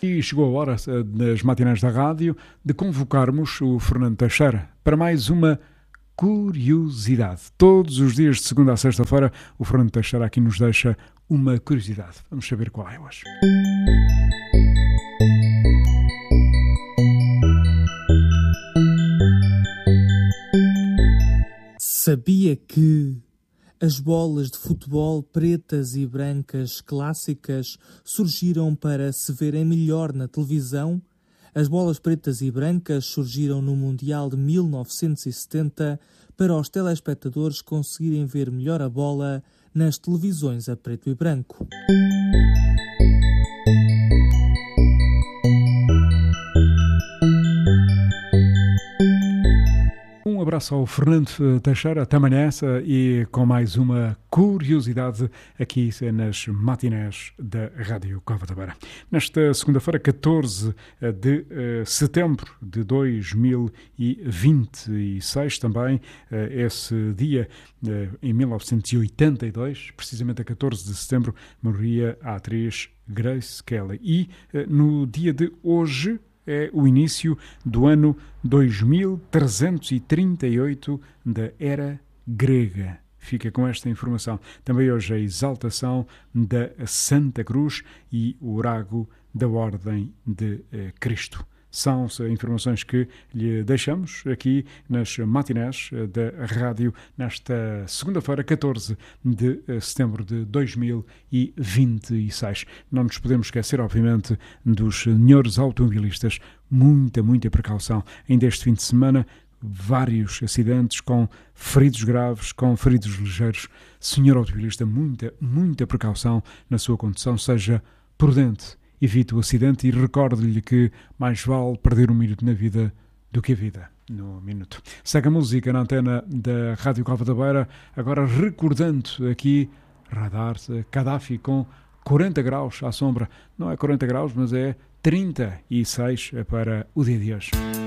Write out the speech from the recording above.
E chegou a hora das matinais da rádio de convocarmos o Fernando Teixeira para mais uma curiosidade. Todos os dias de segunda a sexta-feira o Fernando Teixeira aqui nos deixa uma curiosidade. Vamos saber qual é hoje. Sabia que as bolas de futebol pretas e brancas clássicas surgiram para se verem melhor na televisão? As bolas pretas e brancas surgiram no Mundial de 1970 para os telespectadores conseguirem ver melhor a bola nas televisões a preto e branco. Um abraço ao Fernando Teixeira, até amanhã e com mais uma curiosidade aqui nas matinés da Rádio Cova da Beira. Nesta segunda-feira, 14 de setembro de 2026, também esse dia, em 1982, precisamente a 14 de setembro, morria a atriz Grace Kelly. E no dia de hoje, é o início do ano 2338 da Era Grega. Fica com esta informação. Também hoje a exaltação da Santa Cruz e o orago da Ordem de Cristo. São informações que lhe deixamos aqui nas matinés da rádio nesta segunda-feira, 14 de setembro de 2026. Não nos podemos esquecer, obviamente, dos senhores automobilistas. Muita precaução. Ainda este fim de semana, vários acidentes com feridos graves, com feridos ligeiros. Senhor automobilista, muita precaução na sua condução. Seja prudente. Evite o acidente e recorde-lhe que mais vale perder um minuto na vida do que a vida no minuto. Segue a música na antena da Rádio Cova da Beira, agora recordando aqui Radar Gaddafi com 40 graus à sombra. Não é 40 graus, mas é 36 para o dia de hoje.